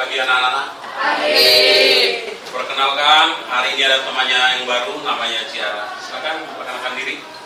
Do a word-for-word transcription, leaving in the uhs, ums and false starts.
bagi anak-anak? Amin. Perkenalkan, hari ini ada temannya yang baru, namanya Ciara. Silakan perkenalkan diri.